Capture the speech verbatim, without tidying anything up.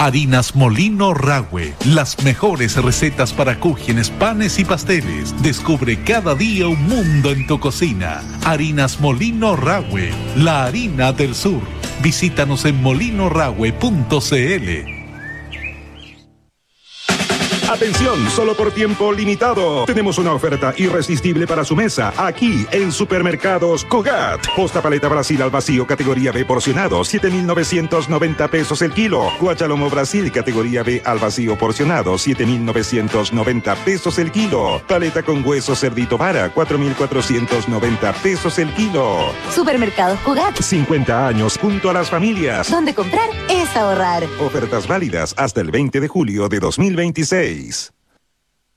Harinas Molino Rahue, las mejores recetas para cúgenes, panes y pasteles. Descubre cada día un mundo en tu cocina. Harinas Molino Rahue, la harina del sur. Visítanos en molino rahue punto c l. Atención, solo por tiempo limitado. Tenemos una oferta irresistible para su mesa aquí en Supermercados Cogat. Posta paleta Brasil al vacío categoría B porcionado, siete mil novecientos noventa pesos el kilo. Guachalomo Brasil categoría B al vacío porcionado, siete mil novecientos noventa pesos el kilo. Paleta con hueso cerdito vara, cuatro mil cuatrocientos noventa pesos el kilo. Supermercados Cogat. cincuenta años junto a las familias. Donde comprar es ahorrar. Ofertas válidas hasta el veinte de julio de dos mil veintiséis.